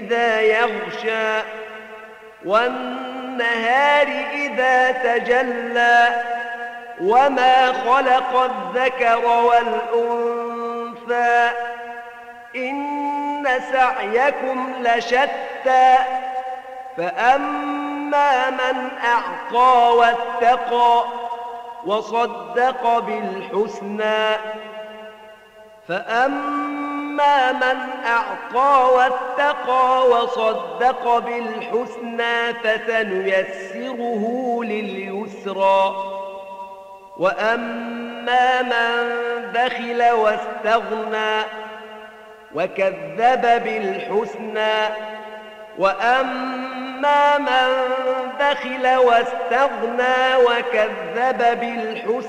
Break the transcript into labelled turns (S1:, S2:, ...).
S1: إذا يغشى والنهار إذا تجلى وما خلق الذكر والأنثى إن سعيكم لشتى فأما من أعطى واتقى وصدق بالحسنى فأما من أعطى واتقى وصدق بالحسنى فسنيسره لليسرى وأما من بخل واستغنى وكذب بالحسنى وأما من بخل واستغنى وكذب بالحسنى